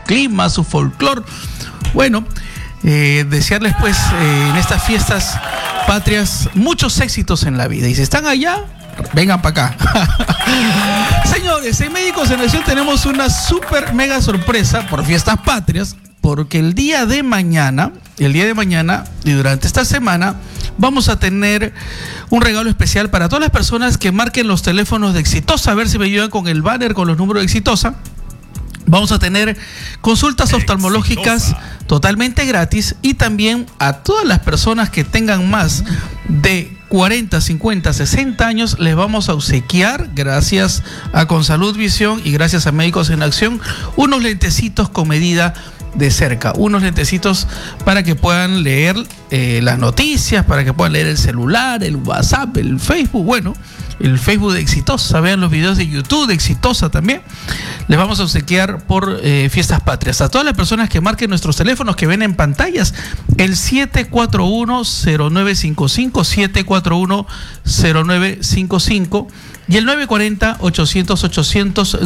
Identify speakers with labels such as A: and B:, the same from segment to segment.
A: clima, su folclore. Bueno, desearles pues en estas fiestas patrias muchos éxitos en la vida. Y si están allá, vengan para acá. Señores, en Médicos en Acción tenemos una super mega sorpresa por fiestas patrias, porque el día de mañana y durante esta semana vamos a tener un regalo especial para todas las personas que marquen los teléfonos de Exitosa. A ver si me ayudan con el banner, con los números de Exitosa. Vamos a tener consultas oftalmológicas totalmente gratis, y también a todas las personas que tengan más de 40, 50, 60 años les vamos a obsequiar, gracias a Consalud Visión y gracias a Médicos en Acción, unos lentecitos con medida de cerca, unos lentecitos para que puedan leer las noticias, para que puedan leer el celular, el WhatsApp, el Facebook. Bueno, el Facebook de Exitosa, vean los videos de YouTube de Exitosa también. Les vamos a obsequiar por fiestas patrias. A todas las personas que marquen nuestros teléfonos que ven en pantallas, el 741-0955, 741-0955 y el 940-800-800,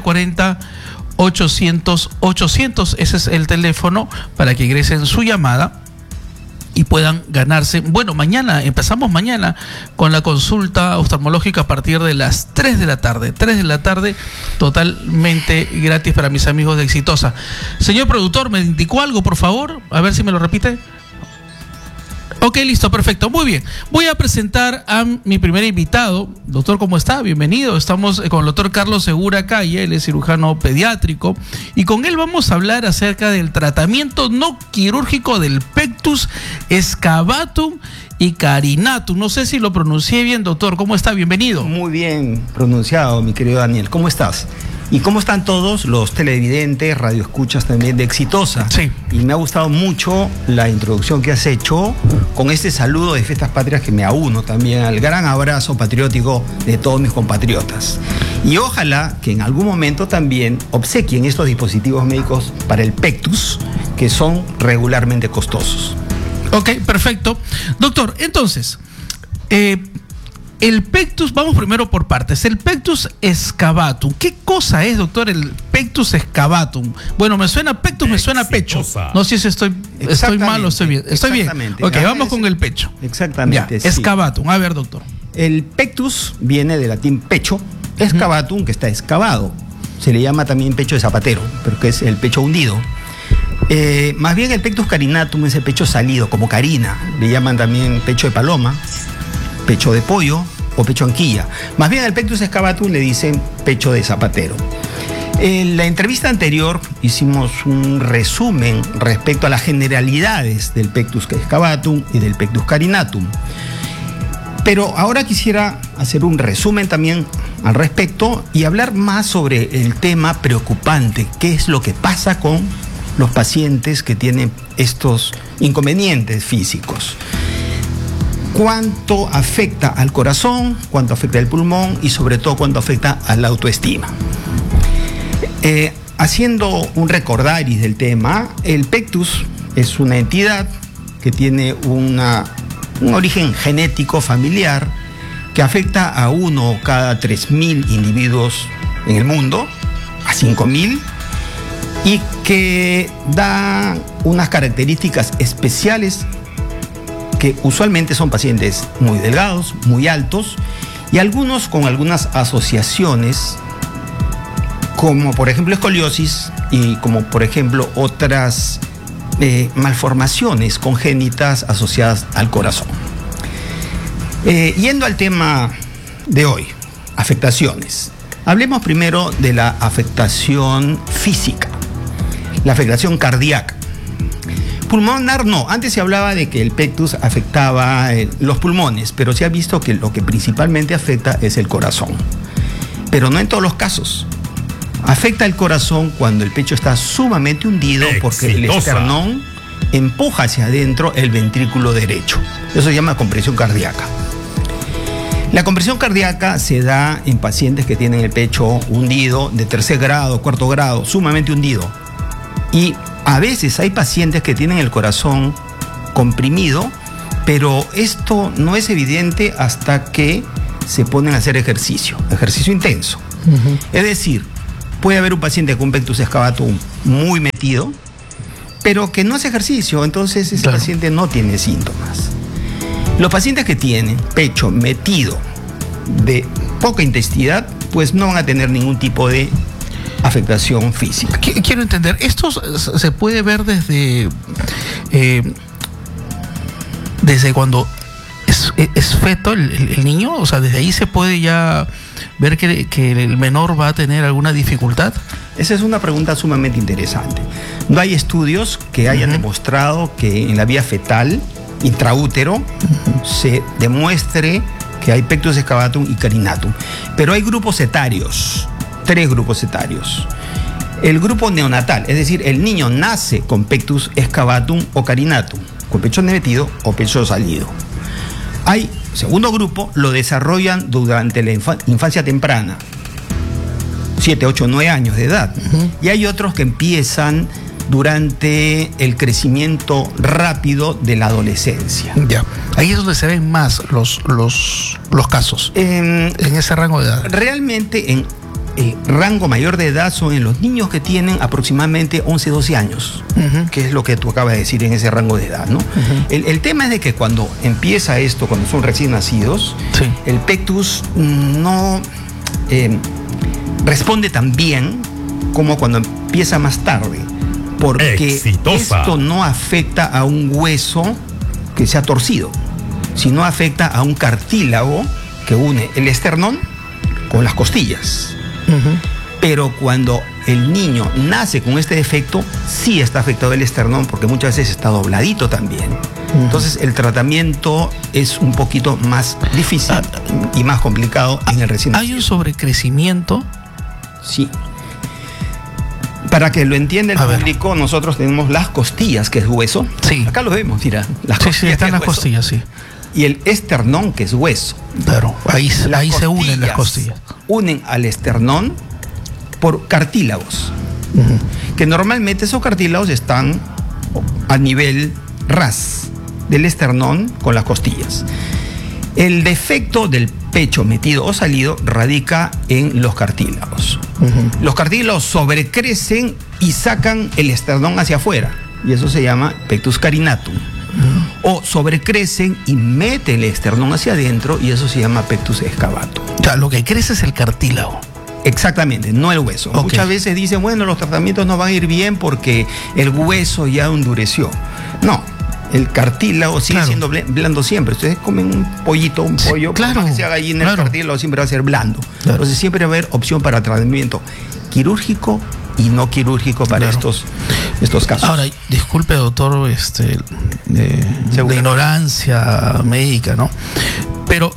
A: 940-800-800. Ese es el teléfono para que ingresen su llamada y puedan ganarse. Bueno, empezamos mañana con la consulta oftalmológica a partir de las 3 de la tarde. 3 de la tarde, totalmente gratis para mis amigos de Exitosa. Señor productor, ¿me indicó algo, por favor? A ver si me lo repite. Ok, listo, perfecto, muy bien. Voy a presentar a mi primer invitado. Doctor, ¿cómo está? Bienvenido. Estamos con el doctor Carlos Segura Calle, él es cirujano pediátrico, y con él vamos a hablar acerca del tratamiento no quirúrgico del pectus excavatum y carinatum. No sé si lo pronuncié bien, doctor. ¿Cómo está? Bienvenido.
B: Muy bien pronunciado, mi querido Daniel. ¿Cómo estás? ¿Y cómo están todos los televidentes, radioescuchas también de Exitosa?
A: Sí.
B: Y me ha gustado mucho la introducción que has hecho con este saludo de fiestas patrias que me auno también al gran abrazo patriótico de todos mis compatriotas. Y ojalá que en algún momento también obsequien estos dispositivos médicos para el pectus, que son regularmente costosos.
A: Ok, perfecto. Doctor, entonces, el pectus, vamos primero por partes. El pectus excavatum. ¿Qué cosa es, doctor, el pectus excavatum? Bueno, me suena pectus, me suena pecho. No sé si estoy mal o estoy bien. Estoy bien. Ok, vamos con el pecho.
B: Exactamente.
A: Ya, excavatum. A ver, doctor.
B: El pectus viene del latín pecho, excavatum, que está excavado. Se le llama también pecho de zapatero, pero que es el pecho hundido. Más bien el pectus carinatum es el pecho salido, como carina. Le llaman también pecho de paloma, pecho de pollo o pecho anquilla. Más bien al pectus excavatum le dicen pecho de zapatero. En la entrevista anterior hicimos un resumen respecto a las generalidades del pectus excavatum y del pectus carinatum. Pero ahora quisiera hacer un resumen también al respecto y hablar más sobre el tema preocupante, qué es lo que pasa con los pacientes que tienen estos inconvenientes físicos. Cuánto afecta al corazón, cuánto afecta al pulmón y sobre todo cuánto afecta a la autoestima. Haciendo un recordaris del tema, el pectus es una entidad que tiene un origen genético familiar que afecta a 1 cada 3.000 individuos en el mundo, a 5.000, y que da unas características especiales que usualmente son pacientes muy delgados, muy altos, y algunos con algunas asociaciones, como por ejemplo escoliosis y como por ejemplo otras malformaciones congénitas asociadas al corazón. Yendo al tema de hoy, afectaciones. Hablemos primero de la afectación física, la afectación cardíaca. Pulmonar no, antes se hablaba de que el pectus afectaba los pulmones, pero se ha visto que lo que principalmente afecta es el corazón. Pero no en todos los casos. Afecta el corazón cuando el pecho está sumamente hundido porque el esternón empuja hacia adentro el ventrículo derecho. Eso se llama compresión cardíaca. La compresión cardíaca se da en pacientes que tienen el pecho hundido de 3er grado, 4º grado, sumamente hundido. Y a veces hay pacientes que tienen el corazón comprimido, pero esto no es evidente hasta que se ponen a hacer ejercicio intenso. Es decir, Puede haber un paciente con pectus excavatum muy metido, pero que no hace ejercicio, entonces ese paciente no tiene síntomas. Los pacientes que tienen pecho metido de poca intensidad, pues no van a tener ningún tipo de afectación física.
A: Quiero entender, esto se puede ver desde cuando es feto el niño, o sea, desde ahí se puede ya ver que el menor va a tener alguna dificultad.
B: Esa es una pregunta sumamente interesante. No hay estudios que hayan demostrado que en la vía fetal, intraútero, se demuestre que hay pectus excavatum y carinatum. Pero hay grupos etarios, 3 grupos etarios. El grupo neonatal, es decir, el niño nace con pectus excavatum o carinatum, con pecho metido o pecho salido. Hay segundo grupo, lo desarrollan durante la infancia temprana, 7, 8, 9 años de edad. Y hay otros que empiezan durante el crecimiento rápido de la adolescencia.
A: Ya. Ahí es donde se ven más los casos, en ese rango de edad. Realmente
B: en el rango mayor de edad son en los niños que tienen aproximadamente 11, 12 años, que es lo que tú acabas de decir, en ese rango de edad, ¿no? El tema es de que cuando empieza esto, cuando son recién nacidos, el pectus no responde tan bien como cuando empieza más tarde, porque esto no afecta a un hueso que se ha torcido, sino afecta a un cartílago que une el esternón con las costillas. Pero cuando el niño nace con este defecto, sí está afectado el esternón, porque muchas veces está dobladito también. Entonces el tratamiento es un poquito más difícil y más complicado en el recién nacido.
A: ¿Hay un sobrecrecimiento?
B: Sí. Para que lo entienda el público, nosotros tenemos las costillas, que es hueso.
A: Sí.
B: Acá lo vemos, mira.
A: Las costillas, están las costillas, sí.
B: Y el esternón, que es hueso.
A: Claro, ahí se unen las costillas.
B: Unen al esternón por cartílagos, que normalmente esos cartílagos están a nivel ras del esternón con las costillas. El defecto del pecho metido o salido radica en los cartílagos. Los cartílagos sobrecrecen y sacan el esternón hacia afuera, y eso se llama pectus carinatum. O sobrecrecen y meten el esternón hacia adentro, y eso se llama pectus excavatum.
A: O sea, lo que crece es el cartílago.
B: Exactamente, no el hueso. Muchas veces dicen, bueno, los tratamientos no van a ir bien porque el hueso ya endureció. No, el cartílago sigue siendo blando siempre. Ustedes comen un pollito, un pollo,
A: claro,
B: que sea gallina, el cartílago siempre va a ser blando. Entonces siempre va a haber opción para tratamiento quirúrgico y no quirúrgico para estos casos.
A: Ahora, disculpe, doctor, de ignorancia médica, ¿no? Pero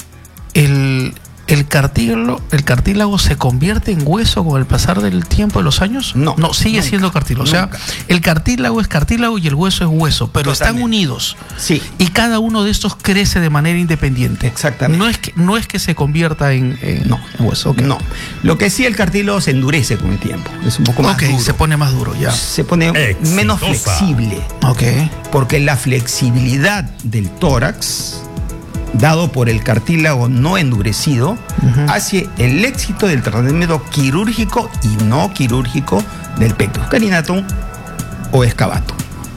A: ¿el cartílago se convierte en hueso con el pasar del tiempo, de los años?
B: No,
A: sigue siendo cartílago. O sea, el cartílago es cartílago y el hueso es hueso, pero están unidos.
B: Sí.
A: Y cada uno de estos crece de manera independiente.
B: Exactamente.
A: No es que se convierta en hueso.
B: No. Lo que sí, el cartílago se endurece con el tiempo. Es un poco más duro.
A: Se pone más duro, ya.
B: Se pone menos flexible. Porque la flexibilidad del tórax, dado por el cartílago no endurecido, hace el éxito del tratamiento quirúrgico y no quirúrgico del pectus carinatum o excavatum.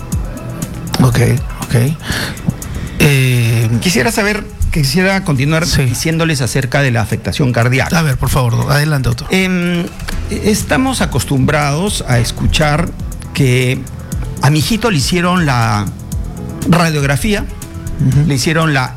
B: Quisiera continuar diciéndoles acerca de la afectación cardíaca.
A: A ver, por favor, adelante, doctor.
B: Estamos acostumbrados a escuchar que a mi hijito le hicieron la radiografía, le hicieron la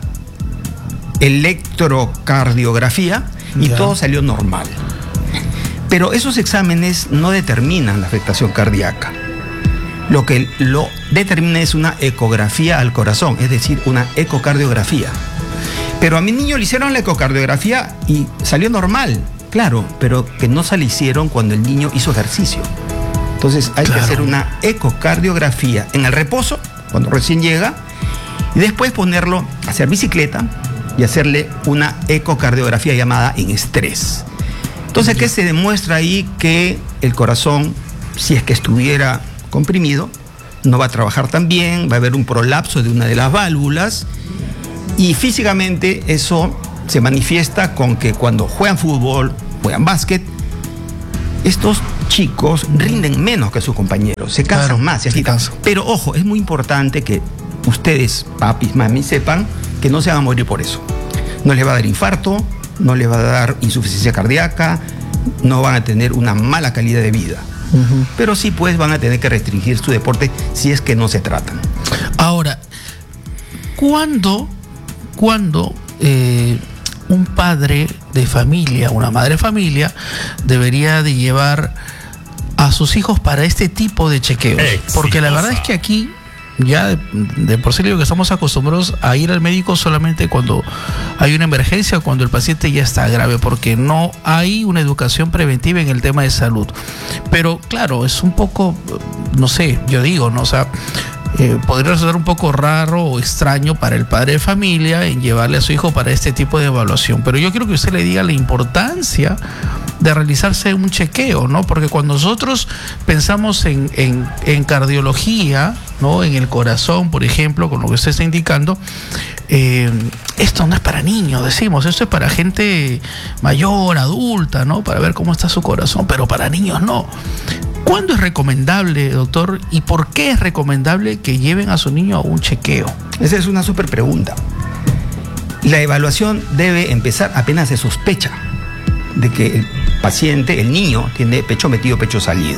B: electrocardiografía y todo salió normal. Pero esos exámenes no determinan la afectación cardíaca. Lo que lo determina es una ecografía al corazón, es decir, una ecocardiografía. Pero a mi niño le hicieron la ecocardiografía y salió normal, claro, pero que no se le hicieron cuando el niño hizo ejercicio. Entonces hay que hacer una ecocardiografía en el reposo, cuando recién llega, y después ponerlo a hacer bicicleta y hacerle una ecocardiografía llamada en estrés. Entonces, ¿qué se demuestra ahí? Que el corazón, si es que estuviera comprimido, no va a trabajar tan bien, va a haber un prolapso de una de las válvulas, y físicamente eso se manifiesta con que cuando juegan fútbol, juegan básquet, estos chicos rinden menos que sus compañeros, se cansan
A: Claro,
B: más, se
A: se
B: agitan.
A: cansan.
B: Pero ojo, es muy importante que ustedes, papis, mamis, sepan que no se van a morir por eso. No les va a dar infarto, no les va a dar insuficiencia cardíaca, no van a tener una mala calidad de vida. Pero sí, pues, van a tener que restringir su deporte si es que no se tratan.
A: Ahora, ¿cuándo un padre de familia, una madre de familia, debería de llevar a sus hijos para este tipo de chequeos? Porque la verdad es que aquí ya de por sí digo que estamos acostumbrados a ir al médico solamente cuando hay una emergencia o cuando el paciente ya está grave, porque no hay una educación preventiva en el tema de salud. Pero claro, es un poco, no sé, yo digo, ¿no? O sea, podría resultar un poco raro o extraño para el padre de familia en llevarle a su hijo para este tipo de evaluación. Pero yo quiero que usted le diga la importancia de realizarse un chequeo, ¿no? Porque cuando nosotros pensamos en cardiología, ¿no? En el corazón, por ejemplo, con lo que usted está indicando, esto no es para niños, decimos, esto es para gente mayor, adulta, ¿no? Para ver cómo está su corazón, pero para niños no. ¿Cuándo es recomendable, doctor, y por qué es recomendable que lleven a su niño a un chequeo?
B: Esa es una súper pregunta. La evaluación debe empezar apenas se sospecha de que el paciente, el niño, tiene pecho metido, pecho salido.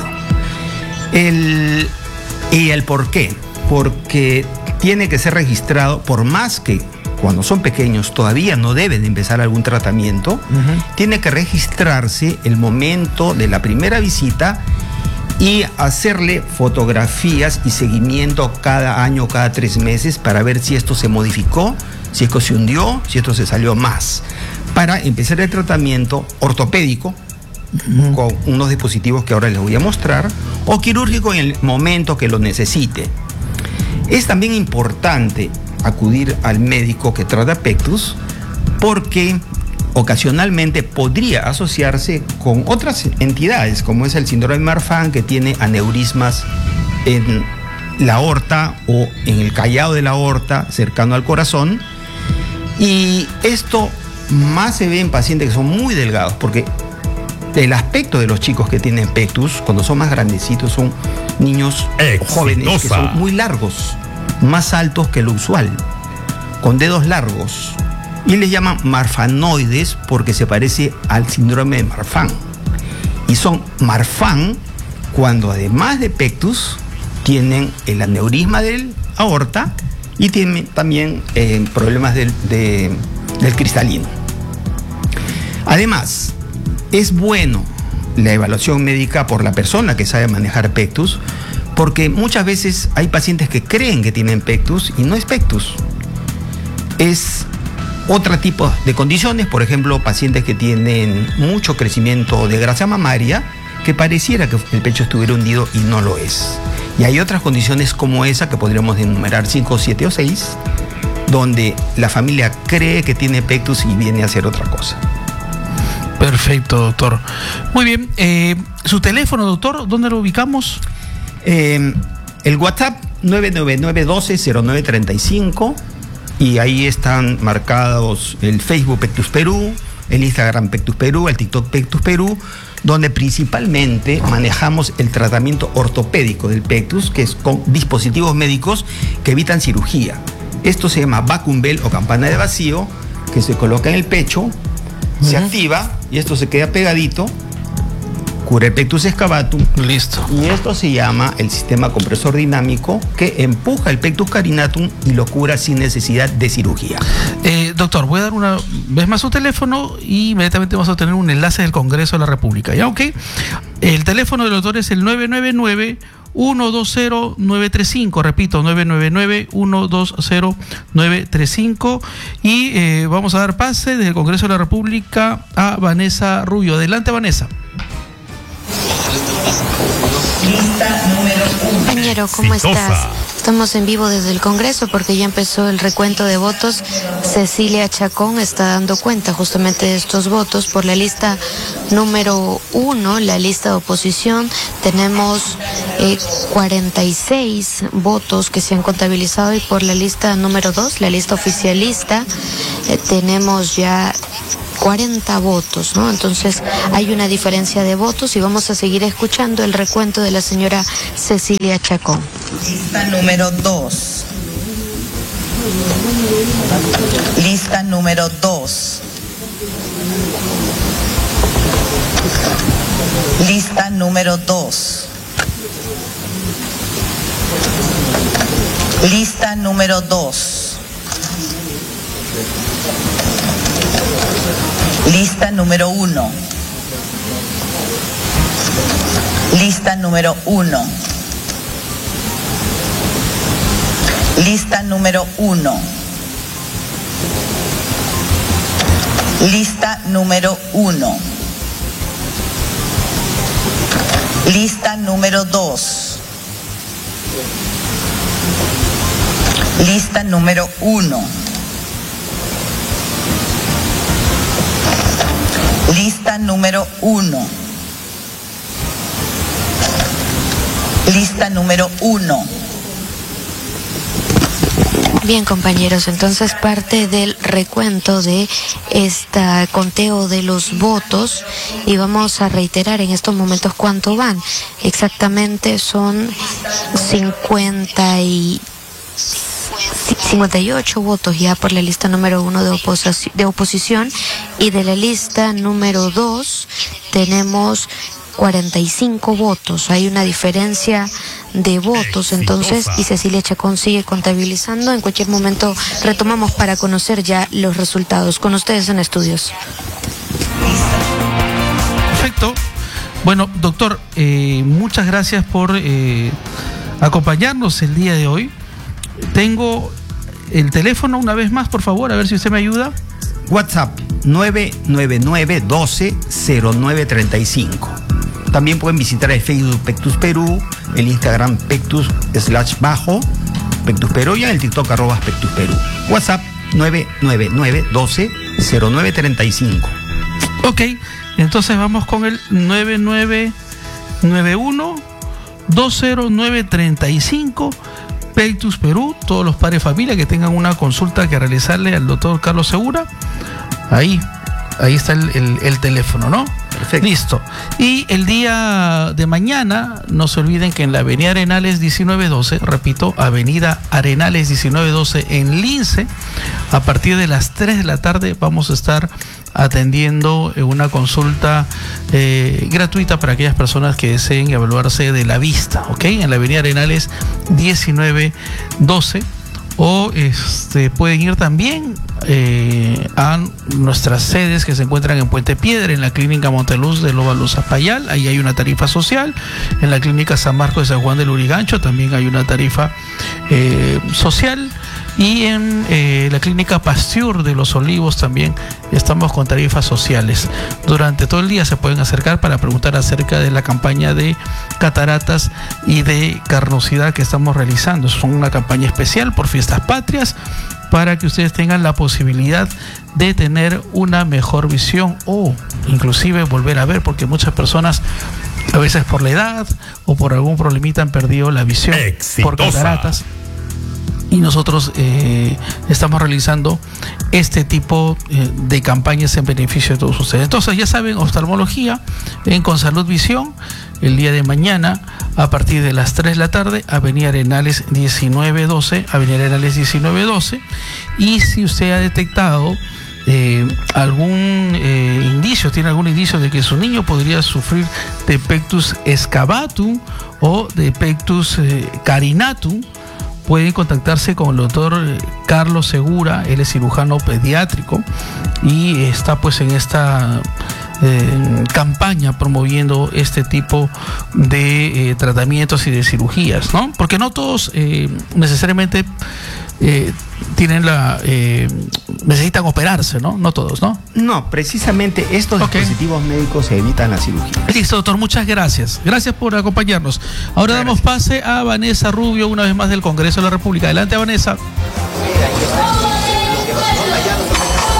B: ¿Y el por qué? Porque tiene que ser registrado, por más que cuando son pequeños todavía no deben empezar algún tratamiento, tiene que registrarse el momento de la primera visita y hacerle fotografías y seguimiento cada año, cada 3 meses, para ver si esto se modificó, si esto se hundió, si esto se salió más, para empezar el tratamiento ortopédico con unos dispositivos que ahora les voy a mostrar, o quirúrgico en el momento que lo necesite. Es también importante acudir al médico que trata pectus, porque ocasionalmente podría asociarse con otras entidades, como es el síndrome de Marfan, que tiene aneurismas en la aorta o en el callado de la aorta, cercano al corazón. Y esto más se ve en pacientes que son muy delgados, porque el aspecto de los chicos que tienen pectus, cuando son más grandecitos, son niños jóvenes que son muy largos, más altos que lo usual, con dedos largos. Y les llaman marfanoides porque se parece al síndrome de Marfan. Y son Marfan cuando además de pectus tienen el aneurisma del aorta y tienen también problemas del cristalino. Además, es bueno la evaluación médica por la persona que sabe manejar pectus, porque muchas veces hay pacientes que creen que tienen pectus y no es pectus. Es otro tipo de condiciones, por ejemplo, pacientes que tienen mucho crecimiento de grasa mamaria, que pareciera que el pecho estuviera hundido y no lo es. Y hay otras condiciones como esa, que podríamos enumerar 5, 7 o 6, donde la familia cree que tiene pectus y viene a hacer otra cosa.
A: Perfecto, doctor. Muy bien. ¿Su teléfono, doctor, dónde lo ubicamos?
B: El WhatsApp 999-12-0935, y ahí están marcados el Facebook Pectus Perú, el Instagram Pectus Perú, el TikTok Pectus Perú, donde principalmente manejamos el tratamiento ortopédico del pectus, que es con dispositivos médicos que evitan cirugía. Esto se llama vacuum bell o campana de vacío, que se coloca en el pecho, se activa y esto se queda pegadito, cubre el pectus excavatum.
A: Listo.
B: Y esto se llama el sistema compresor dinámico, que empuja el pectus carinatum y lo cura sin necesidad de cirugía.
A: Doctor, voy a dar una vez más su teléfono y inmediatamente vamos a tener un enlace del Congreso de la República. ¿Ya? ¿Ok? El teléfono del doctor es el 999-120-935. Repito, 999-120-935. Y vamos a dar pase desde el Congreso de la República a Vanessa Rubio. Adelante, Vanessa.
C: Lista número 1.
D: Compañero, ¿cómo estás? Estamos en vivo desde el Congreso porque ya empezó el recuento de votos. Cecilia Chacón está dando cuenta justamente de estos votos. Por la lista número 1, la lista de oposición, tenemos 46 votos que se han contabilizado, y por la lista número 2, la lista oficialista, tenemos ya 40 votos, ¿no? Entonces hay una diferencia de votos y vamos a seguir escuchando el recuento de la señora Cecilia Chacón.
C: Lista número 2. Lista número 2. Lista número 2. Lista número 2. Lista número 1. Lista número 1. Lista número 1. Lista número 1. Lista número 2. Lista número 1. Lista número 1. Lista número 1.
D: Bien, compañeros, entonces parte del recuento de este conteo de los votos y vamos a reiterar en estos momentos cuánto van. Exactamente son 58 votos ya por la lista número 1 de oposición y de la lista número 2 tenemos 45 votos. Hay una diferencia de votos entonces y Cecilia Chacón sigue contabilizando. En cualquier momento retomamos para conocer ya los resultados. Con ustedes en estudios.
A: Perfecto. Bueno, doctor, muchas gracias por acompañarnos el día de hoy. Tengo el teléfono una vez más, por favor, a ver si usted me ayuda.
B: WhatsApp 999-12-0935. También pueden visitar el Facebook Pectus Perú, el Instagram Pectus/bajo Pectus Perú y en el TikTok @Pectus Perú. WhatsApp 999-12-0935.
A: Ok, entonces vamos con el 9991-20935. Pectus Perú, todos los padres de familia que tengan una consulta que realizarle al doctor Carlos Segura, ahí está el teléfono, ¿no?
B: Perfecto.
A: Listo. Y el día de mañana, no se olviden que en la Avenida Arenales 1912, repito, Avenida Arenales 1912 en Lince, a partir de las 3 de la tarde vamos a estar atendiendo una consulta gratuita para aquellas personas que deseen evaluarse de la vista, ¿ok? En la Avenida Arenales 1912. O pueden ir también a nuestras sedes que se encuentran en Puente Piedra, en la Clínica Monteluz de Lobaluz Zapayal, ahí hay una tarifa social. En la Clínica San Marcos de San Juan del Lurigancho también hay una tarifa social. Y en la Clínica Pasteur de Los Olivos también estamos con tarifas sociales. Durante todo el día se pueden acercar para preguntar acerca de la campaña de cataratas y de carnosidad que estamos realizando. Es una campaña especial por Fiestas Patrias para que ustedes tengan la posibilidad de tener una mejor visión o inclusive volver a ver, porque muchas personas a veces por la edad o por algún problemita han perdido la visión por cataratas. Y nosotros estamos realizando este tipo de campañas en beneficio de todos ustedes. Entonces, ya saben, oftalmología en Consalud Visión, el día de mañana, a partir de las 3 de la tarde, Avenida Arenales 1912, Avenida Arenales 1912. Y si usted ha detectado algún indicio, tiene algún indicio de que su niño podría sufrir de Pectus excavatum o de Pectus carinatum, pueden contactarse con el doctor Carlos Segura. Él es cirujano pediátrico y está pues en esta campaña promoviendo este tipo de tratamientos y de cirugías, ¿no? Porque no todos necesariamente tienen necesitan operarse, ¿no? No todos, ¿no?
B: No, precisamente estos dispositivos médicos evitan la cirugía.
A: Listo, doctor, muchas gracias. Gracias por acompañarnos. Ahora damos pase a Vanessa Rubio, una vez más del Congreso de la República. Adelante, Vanessa.
D: Compañeros.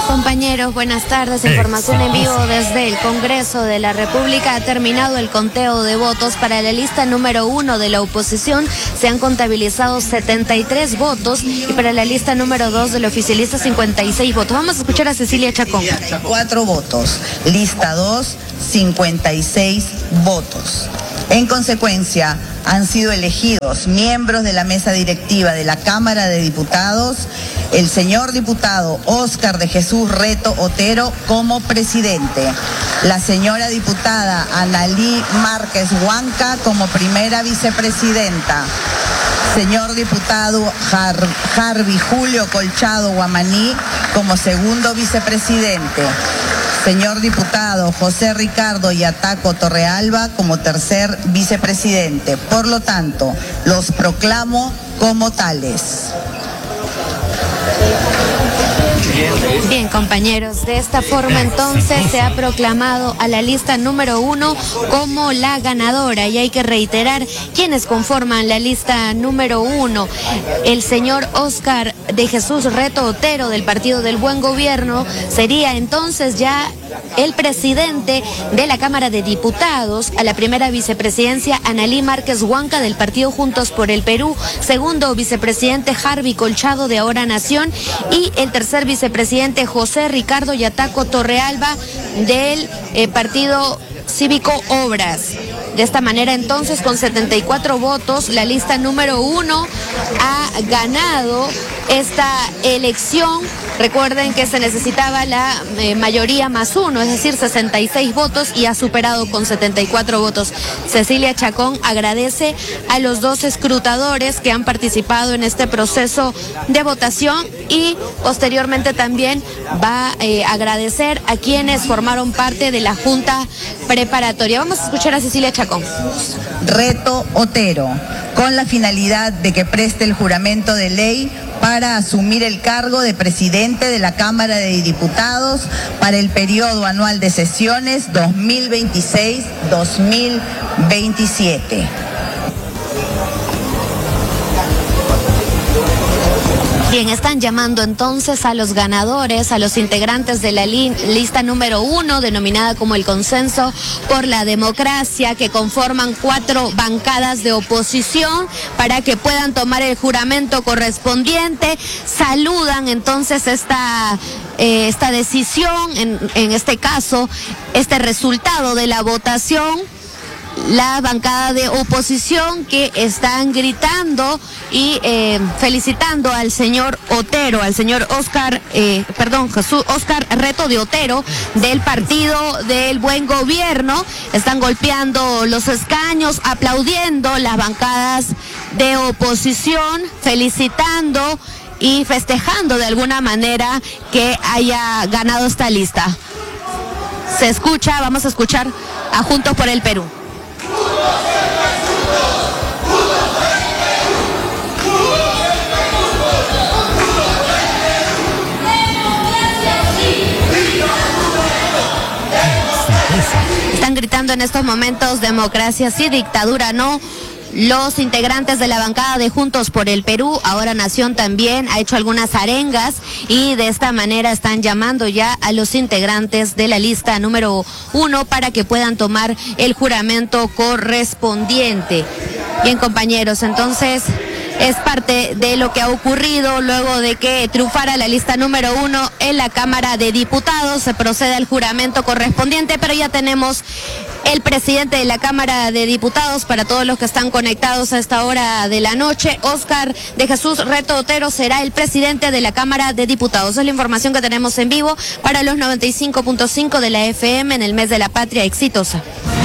D: compañeros, buenas tardes. Información en vivo desde el Congreso de la República. Ha terminado el conteo de votos. Para la lista número 1 de la oposición se han contabilizado 73 votos y para la lista número 2 del oficialista 56 votos. Vamos a escuchar a Cecilia Chacón.
C: 4 votos. Lista 2, 56 votos. En consecuencia, han sido elegidos miembros de la mesa directiva de la Cámara de Diputados el señor diputado Óscar de Jesús Reto Otero como presidente, la señora diputada Analí Márquez Huanca como primera vicepresidenta, señor diputado Harvey Julio Colchado Guamaní como segundo vicepresidente, señor diputado José Ricardo Yataco Torrealba como tercer vicepresidente. Por lo tanto, los proclamo como tales.
D: Bien, compañeros, de esta forma entonces se ha proclamado a la lista número 1 como la ganadora y hay que reiterar quienes conforman la lista número 1. El señor Óscar de Jesús Reto Otero del Partido del Buen Gobierno sería entonces ya el presidente de la Cámara de Diputados. A la primera vicepresidencia, Analí Márquez Huanca del Partido Juntos por el Perú, segundo vicepresidente Harvey Colchado de Ahora Nación y el tercer vicepresidente José Ricardo Yataco Torrealba del Partido Cívico Obras. De esta manera entonces, con 74 votos, la lista número 1 ha ganado esta elección. Recuerden que se necesitaba la mayoría más 1, es decir, 66 votos y ha superado con 74 votos. Cecilia Chacón agradece a los 2 escrutadores que han participado en este proceso de votación y posteriormente también va a agradecer a quienes formaron parte de la Junta Preparatoria. Vamos a escuchar a Cecilia Chacón.
C: Reto Otero, con la finalidad de que preste el juramento de ley para asumir el cargo de presidente de la Cámara de Diputados para el periodo anual de sesiones 2026-2027.
D: Bien, están llamando entonces a los ganadores, a los integrantes de la lista número 1, denominada como el Consenso por la Democracia, que conforman 4 bancadas de oposición, para que puedan tomar el juramento correspondiente. Saludan entonces esta decisión, en este caso, este resultado de la votación. La bancada de oposición que están gritando y felicitando al señor Otero, al señor Óscar Reto de Otero del Partido del Buen Gobierno. Están golpeando los escaños, aplaudiendo las bancadas de oposición, felicitando y festejando de alguna manera que haya ganado esta lista. Se escucha, vamos a escuchar a Juntos por el Perú. Están gritando en estos momentos: democracia sí, dictadura no. Los integrantes de la bancada de Juntos por el Perú, Ahora Nación también ha hecho algunas arengas y de esta manera están llamando ya a los integrantes de la lista número 1 para que puedan tomar el juramento correspondiente. Bien, compañeros, entonces es parte de lo que ha ocurrido luego de que triunfara la lista número 1 en la Cámara de Diputados. Se procede al juramento correspondiente, pero ya tenemos el presidente de la Cámara de Diputados. Para todos los que están conectados a esta hora de la noche, Óscar de Jesús Reto Otero será el presidente de la Cámara de Diputados. Es la información que tenemos en vivo para los 95.5 de la FM en el mes de la Patria. Exitosa.